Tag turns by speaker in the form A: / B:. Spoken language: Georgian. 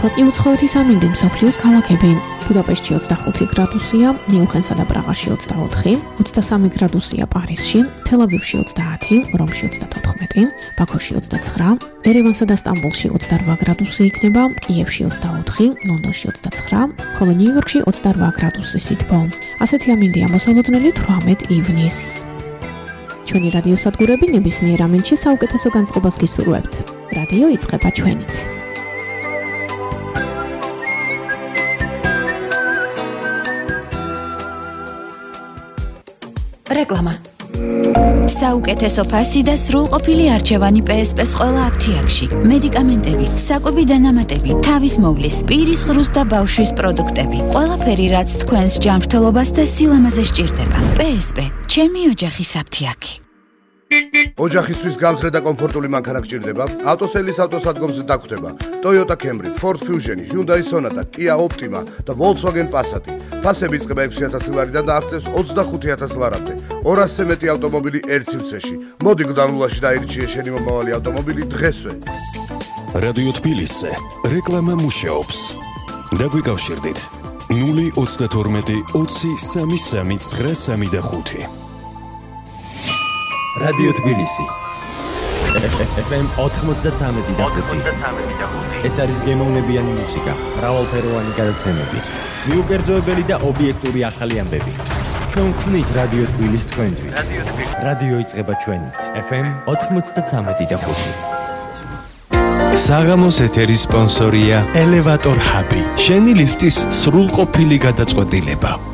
A: ახლა კი უცხოეთის ამინდი მსოფლიოს ქალაქები. ბუდაპეშტში 25 გრადუსია, მიუნხენსა და პრაღაში 24, 23 გრადუსია პარიზში, თელ-ავივში 30, რომში 34, ბაქოში 29, ერევანსა და სტამბოლში 28 გრადუსი იქნება, კიევში 24, ლონდონში 29, ხოლო ნიუ-იორკში 28 გრადუსი სითბო. ასეთი ამინდია მოსალოდნელი 18 ივნის. ჩვენი რადიოსადგურები ნებისმიერ ამინდში საუკეთესო განწყობას გისურვებთ. რადიო იწყება ჩვენით.
B: რეკლამა. საუკეთესო ფასი და სრულყოფილი არჩევანი PSP-ს ყველა აფთიაქში. მედიკამენტები, საკვები დანამატები, თავის მოვლის, პირის ღრუს და ბავშვის პროდუქტები. ყველაფერი, რაც თქვენს ჯანმრთელობას და სილამაზე სჭირდება. PSP, ჩემი ოჯახის აფთიაქი.
C: ოჯახისთვის გამძლე და კომფორტული მანქანა გჭირდება? ავტოსელის ავტოსადგომზე დაგვხვდება Toyota Camry, Ford Fusion, Hyundai Sonata, Kia Optima და Volkswagen Passat. ფასები იწყება 6,000 ლარიდან და აღწევს 25,000 ლარამდე. 200-ზე მეტი ავტომობილი ერთ სივრცეში. მოდი გდანულაში დაირჩიე შენი მომავალი ავტომობილი დღესვე.
D: რადიო თბილისზე რეკლამა მუშაობს. დაგვიკავშირდით 032 20 33 935.
E: რადიო თბილისი FM 93.5. ეს არის გემოვნებიანი მუსიკა, მრავალფეროვანი გადაცემები, მიუკერძოებელი და ობიექტური ახალი ამბები. ჩვენ ვქმნით რადიო თბილისს თქვენთვის. რადიო იწყება ჩვენით. FM 93.5.
F: საღამოს ეთერის სპონსორია ელევატორ ჰაბი. შენი ლიფტის სრულყოფილი გადაწყვეტილება.